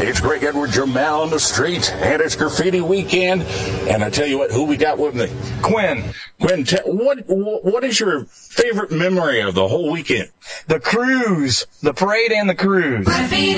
It's Greg Edwards, your man on the street, and it's graffiti weekend. And I tell you what, who we got with me? Quinn. Quinn, what is your favorite memory of the whole weekend? The cruise. The parade and the cruise. Graffiti.